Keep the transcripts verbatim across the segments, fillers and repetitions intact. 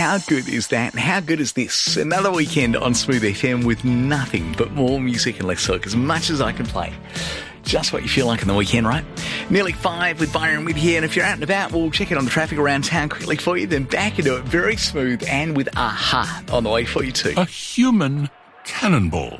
How good is that? And how good is this? Another weekend on Smooth F M with nothing but more music and less talk, as much as I can play. Just what you feel like on the weekend, right? Nearly five with Byron with here. And if you're out and about, we'll check it on the traffic around town quickly for you. Then back into it very smooth and with Aha on the way for you too. A human cannonball.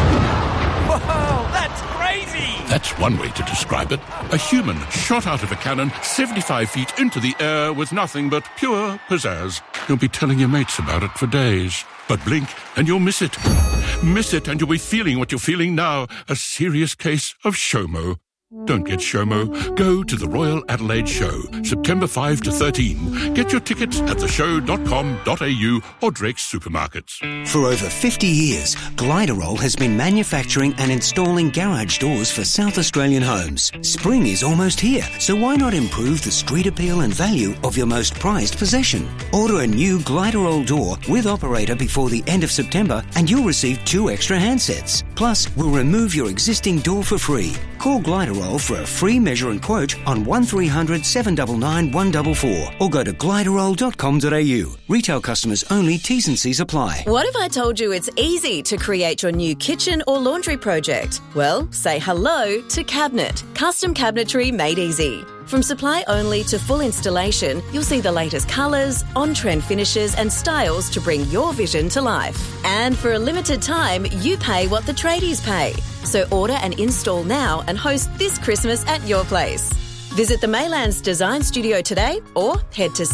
Whoa, that's crazy! That's one way to describe it. A human shot out of a cannon seventy-five feet into the air with nothing but pure pizzazz. You'll be telling your mates about it for days. But blink and you'll miss it. Miss it and you'll be feeling what you're feeling now. A serious case of SHOMO. Don't get SHOMO. Go to the Royal Adelaide Show, September fifth to thirteenth. Get your tickets at the show dot com dot a u or Drake's Supermarkets. For over fifty years, Gliderol has been manufacturing and installing garage doors for South Australian homes. Spring is almost here, so why not improve the street appeal and value of your most prized possession? Order a new Gliderol door with operator before the end of September and you'll receive two extra handsets. Plus, we'll remove your existing door for free. Call Gliderol for a free measure and quote on one three hundred, seven nine nine, one four four or go to gliderol dot com dot a u. Retail customers only, T's and C's apply. What if I told you it's easy to create your new kitchen or laundry project? Well, say hello to Cabinet. Custom cabinetry made easy. From supply only to full installation, you'll see the latest colours, on-trend finishes and styles to bring your vision to life. And for a limited time, you pay what the tradies pay. So order and install now and host this Christmas at your place. Visit the Maylands Design Studio today or head to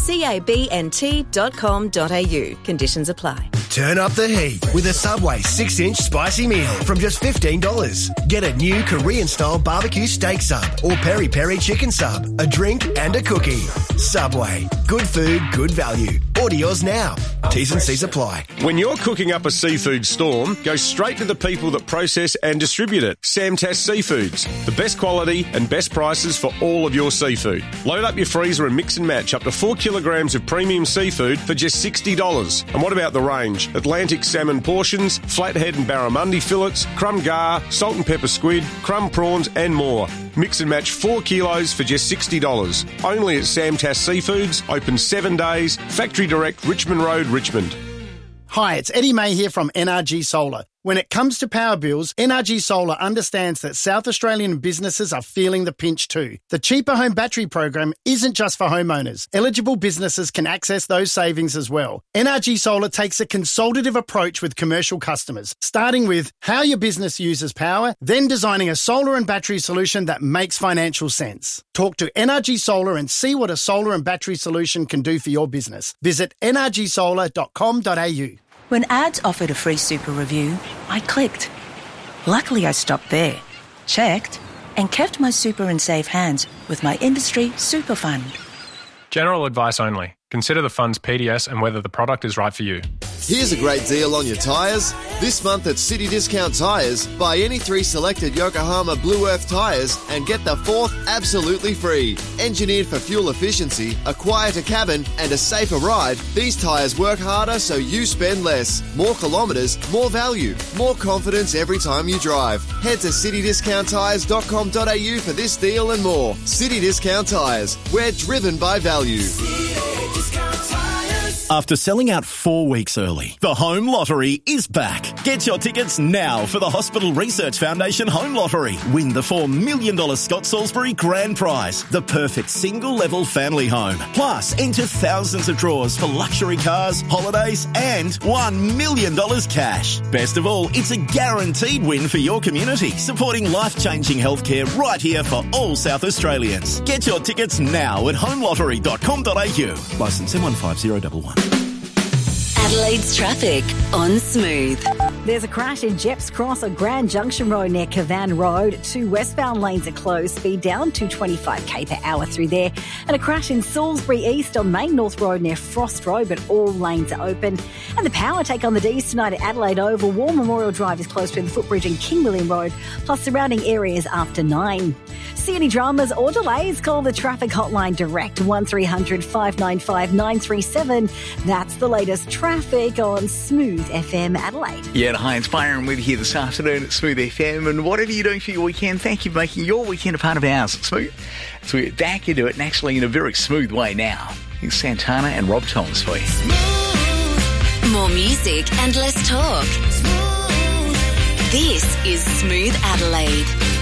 cabnt dot com dot a u. Conditions apply. Turn up the heat with a Subway six inch spicy meal from just fifteen dollars. Get a new Korean-style barbecue steak sub or peri-peri chicken sub, a drink and a cookie. Subway. Good food, good value. Order yours now. T's and C's apply. When you're cooking up a seafood storm, go straight to the people that process and distribute it. Samtas Seafoods. The best quality and best prices for all of your seafood. Load up your freezer and mix and match up to four kilograms of premium seafood for just sixty dollars. And what about the range? Atlantic salmon portions, flathead and barramundi fillets, crumb gar, salt and pepper squid, crumb prawns and more. Mix and match four kilos for just sixty dollars. Only at Samtas Seafoods, open seven days, Factory Direct, Richmond Road, Richmond. Hi, it's Eddie May here from N R G Solar. When it comes to power bills, N R G Solar understands that South Australian businesses are feeling the pinch too. The Cheaper Home Battery program isn't just for homeowners. Eligible businesses can access those savings as well. N R G Solar takes a consultative approach with commercial customers, starting with how your business uses power, then designing a solar and battery solution that makes financial sense. Talk to N R G Solar and see what a solar and battery solution can do for your business. Visit n r g solar dot com dot a u. When ads offered a free super review, I clicked. Luckily, I stopped there, checked, and kept my super in safe hands with my industry super fund. General advice only. Consider the fund's P D S and whether the product is right for you. Here's a great deal on your tyres. This month at City Discount Tyres, buy any three selected Yokohama Blue Earth tyres and get the fourth absolutely free. Engineered for fuel efficiency, a quieter cabin and a safer ride, these tyres work harder so you spend less. More kilometres, more value, more confidence every time you drive. Head to city discount tyres dot com dot a u for this deal and more. City Discount Tyres. We're driven by value. After selling out four weeks early, the Home Lottery is back. Get your tickets now for the Hospital Research Foundation Home Lottery. Win the four million dollars Scott Salisbury Grand Prize, the perfect single-level family home. Plus, enter thousands of draws for luxury cars, holidays, and one million dollars cash. Best of all, it's a guaranteed win for your community, supporting life-changing healthcare right here for all South Australians. Get your tickets now at home lottery dot com dot a u. Licence M one five zero one one. Adelaide's traffic on Smooth. There's a crash in Jepps Cross on Grand Junction Road near Cavan Road. Two westbound lanes are closed. Speed down to twenty-five k per hour through there. And a crash in Salisbury East on Main North Road near Frost Road, but all lanes are open. And the power take on the D's tonight at Adelaide Oval. War Memorial Drive is closed between the Footbridge and King William Road, plus surrounding areas after nine. See any dramas or delays? Call the traffic hotline direct, one three hundred, five nine five, nine three seven. That's the latest traffic on Smooth F M Adelaide. Yeah, hi, it's Byron with you here this afternoon at Smooth F M. And whatever you're doing for your weekend, thank you for making your weekend a part of ours. Smooth. So we're back into it, and actually in a very smooth way now. It's Santana and Rob Thomas for you. More music and less talk. This is Smooth Adelaide.